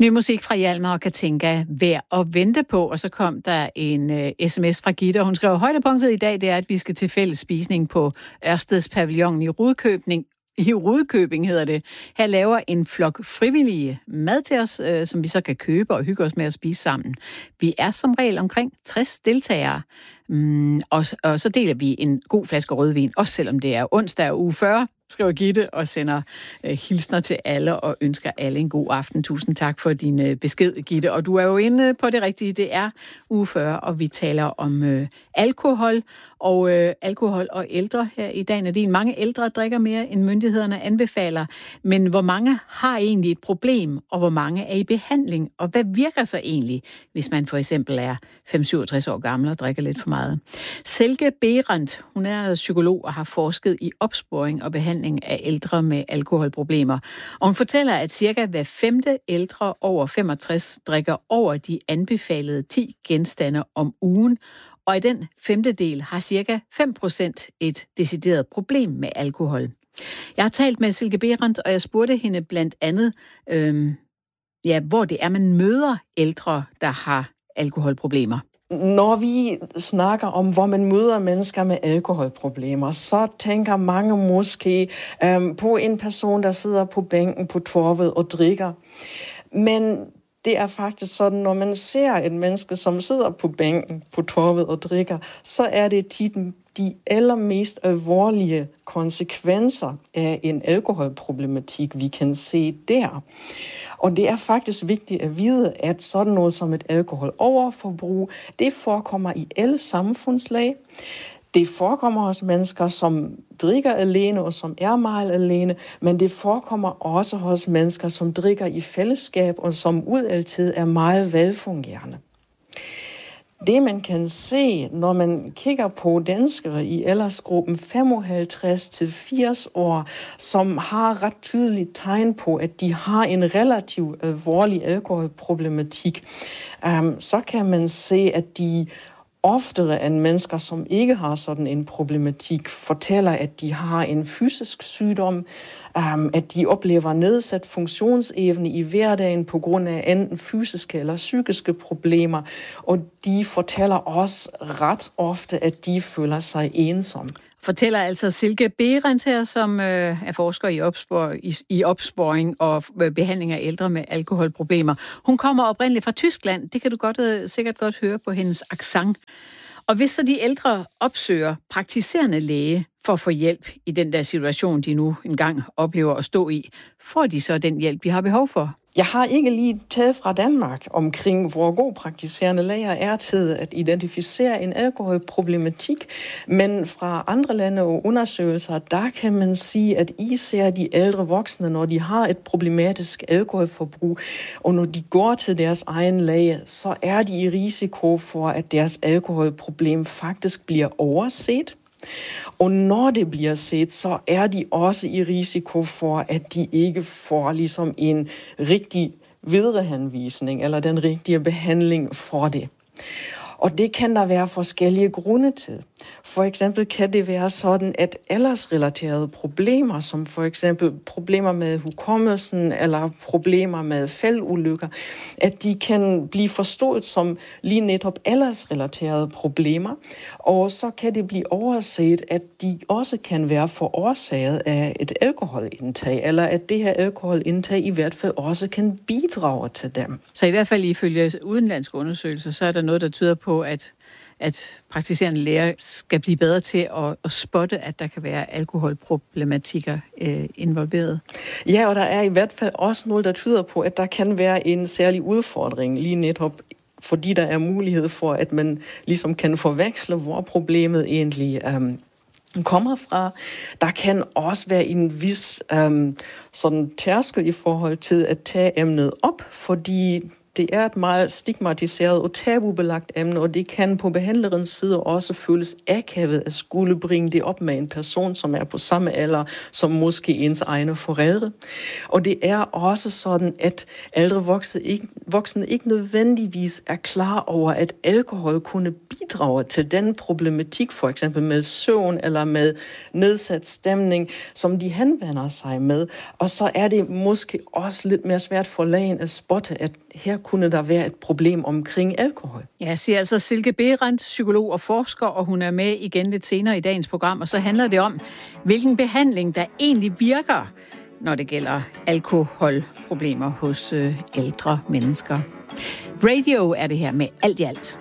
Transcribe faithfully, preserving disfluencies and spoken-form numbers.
Ny musik fra Hjalmar og Katinka, værd at vente på, og så kom der en uh, sms fra Gitte, og hun skrev, højdepunktet i dag, det er, at vi skal til fælles spisning på Ørsteds Pavillon i Rudkøbing. I Rudkøbing hedder det. Her laver en flok frivillige mad til os, øh, som vi så kan købe og hygge os med at spise sammen. Vi er som regel omkring tres deltagere, mm, og, og så deler vi en god flaske rødvin, også selvom det er onsdag uge fyrre, skriver Gitte og sender øh, hilsner til alle og ønsker alle en god aften. Tusind tak for din øh, besked, Gitte. Og du er jo inde på det rigtige. Det er uge fyrre, og vi taler om øh, alkohol og øh, alkohol og ældre her i dag. Nadine, mange ældre drikker mere, end myndighederne anbefaler. Men hvor mange har egentlig et problem, og hvor mange er i behandling? Og hvad virker så egentlig, hvis man for eksempel er fem til syvogtres år gammel og drikker lidt for meget? Silke Behrendt, hun er psykolog og har forsket i opsporing og behandling af ældre med alkoholproblemer. Og hun fortæller, at cirka hver femte ældre over femogtres drikker over de anbefalede ti genstande om ugen, og i den femtedel har cirka fem procent et decideret problem med alkohol. Jeg har talt med Silke Behrendt, og jeg spurgte hende blandt andet, øhm, ja, hvor det er, man møder ældre, der har alkoholproblemer. Når vi snakker om, hvor man møder mennesker med alkoholproblemer, så tænker mange måske øhm, på en person, der sidder på bænken på torvet og drikker. Men det er faktisk sådan, når man ser et menneske, som sidder på bænken på torvet og drikker, så er det tit de allermest alvorlige konsekvenser af en alkoholproblematik, vi kan se der. Og det er faktisk vigtigt at vide, at sådan noget som et alkoholoverforbrug, det forekommer i alle samfundslag. Det forekommer hos mennesker, som drikker alene og som er meget alene, men det forekommer også hos mennesker, som drikker i fællesskab og som udadtil er meget velfungerende. Det man kan se, når man kigger på danskere i aldersgruppen femoghalvtreds til firs år, som har ret tydeligt tegn på, at de har en relativt alvorlig alkoholproblematik, um, så kan man se, at de oftere end mennesker, som ikke har sådan en problematik, fortæller, at de har en fysisk sygdom, um, at de oplever nedsat funktionsevne i hverdagen på grund af enten fysiske eller psykiske problemer, og de fortæller også ret ofte, at de føler sig ensomme. Fortæller altså Silke Behrendt her, som øh, er forsker i, opspor, i, i opsporing og behandling af ældre med alkoholproblemer. Hun kommer oprindeligt fra Tyskland. Det kan du godt, øh, sikkert godt høre på hendes accent. Og hvis så de ældre opsøger praktiserende læge for at få hjælp i den der situation, de nu engang oplever at stå i, får de så den hjælp, de har behov for? Jeg har ikke lige taget fra Danmark omkring, hvor god praktiserende læger er til at identificere en alkoholproblematik, men fra andre lande og undersøgelser, der kan man sige, at især de ældre voksne, når de har et problematisk alkoholforbrug, og når de går til deres egen læge, så er de i risiko for, at deres alkoholproblem faktisk bliver overset. Og når det bliver set, så er de også i risiko for, at de ikke får ligesom en rigtig viderehenvisning eller den rigtige behandling for det. Og det kan der være forskellige grunde til. For eksempel kan det være sådan, at aldersrelaterede problemer, som for eksempel problemer med hukommelsen eller problemer med faldulykker, at de kan blive forstået som lige netop aldersrelaterede problemer. Og så kan det blive overset, at de også kan være forårsaget af et alkoholindtag, eller at det her alkoholindtag i hvert fald også kan bidrage til dem. Så i hvert fald ifølge udenlandske undersøgelser, så er der noget, der tyder på, at at praktiserende læger skal blive bedre til at, at spotte, at der kan være alkoholproblematikker øh, involveret. Ja, og der er i hvert fald også noget, der tyder på, at der kan være en særlig udfordring, lige netop fordi der er mulighed for, at man ligesom kan forveksle, hvor problemet egentlig um, kommer fra. Der kan også være en vis um, sådan tærskel i forhold til at tage emnet op, fordi det er et meget stigmatiseret og tabubelagt emne, og det kan på behandlerens side også føles akavet at skulle bringe det op med en person, som er på samme alder som måske ens egne forældre. Og det er også sådan, at ældre voksne ikke, voksne ikke nødvendigvis er klar over, at alkohol kunne bidrage til den problematik, for eksempel med søvn eller med nedsat stemning, som de henvender sig med. Og så er det måske også lidt mere svært for lægen at spotte, at her kunne der være et problem omkring alkohol. Ja, siger altså Silke Behrendt, psykolog og forsker, og hun er med igen lidt senere i dagens program, og så handler det om, hvilken behandling der egentlig virker, når det gælder alkoholproblemer hos øh, ældre mennesker. Radio er det her med alt i alt.